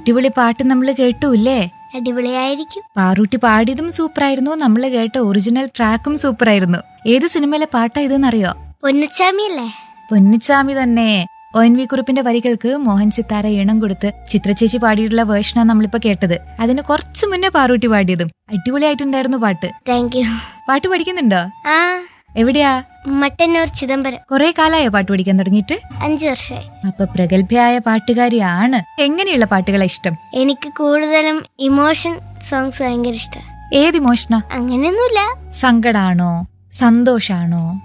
അടിപൊളി പാട്ട് നമ്മൾ കേട്ടൂല്ലേ? അടിപൊളിയായിരിക്കും. പാറൂട്ടി പാടിയതും സൂപ്പറായിരുന്നു, നമ്മൾ കേട്ട ഒറിജിനൽ ട്രാക്കും സൂപ്പറായിരുന്നു. ഏത് സിനിമയിലെ പാട്ടാ ഇതെന്നറിയോ? പൊന്നുച്ചാമിയല്ലേ? പൊന്നിച്ചാമി തന്നെ. ONV കുറുപ്പിന്റെ വരികൾക്ക് മോഹൻ സിത്താര ഈണം കൊടുത്ത് ചിത്രചേച്ചി പാടിയിട്ടുള്ള വേർഷനാണ് നമ്മളിപ്പോ കേട്ടത്. അതിന് കുറച്ചു മുന്നേ പാറൂട്ടി പാടിയതും അടിപൊളിയായിട്ടുണ്ടായിരുന്നു പാട്ട്. Thank you. പാട്ട് പഠിക്കുന്നുണ്ടോ? ആ, എവിടെയാ? മട്ടന്നൂർ ചിദംബരം. കൊറേ കാലായോ പാട്ട് പഠിക്കാൻ തുടങ്ങിയിട്ട്? 5 വർഷമായി. അപ്പൊ പ്രഗത്ഭയായ പാട്ടുകാരിയാണ്. എങ്ങനെയുള്ള പാട്ടുകളാ ഇഷ്ടം? എനിക്ക് കൂടുതലും ഇമോഷൻ സോങ്സ് ഭയങ്കര ഇഷ്ടം. ഏത് ഇമോഷനാ? അങ്ങനെയൊന്നുമില്ല. സങ്കടാണോ, സന്തോഷാണോ?